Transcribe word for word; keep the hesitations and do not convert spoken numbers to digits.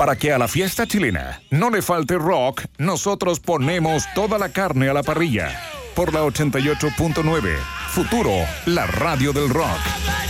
Para que a la fiesta chilena no le falte rock, nosotros ponemos toda la carne a la parrilla. Por la ochenta y ocho punto nueve, Futuro, la radio del rock.